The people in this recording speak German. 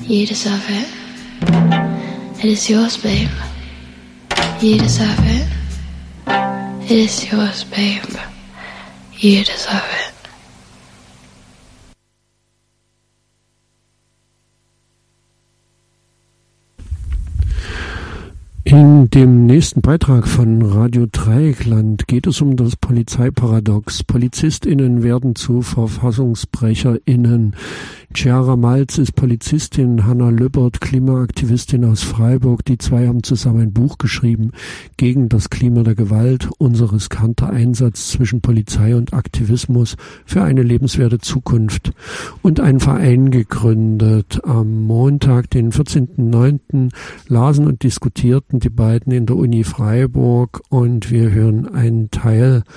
You deserve it. It is yours, babe. You deserve it. It is yours, babe. You deserve it. In dem nächsten Beitrag von Radio Dreieckland geht es um das Polizeiparadox. PolizistInnen werden zu VerfassungsbrecherInnen. Chiara Malz ist Polizistin, Hanna Lübbert, Klimaaktivistin aus Freiburg. Die zwei haben zusammen ein Buch geschrieben gegen das Klima der Gewalt, unser riskanter Einsatz zwischen Polizei und Aktivismus für eine lebenswerte Zukunft, und einen Verein gegründet. Am Montag, den 14.09., lasen und diskutierten die beiden in der Uni Freiburg, und wir hören einen Teil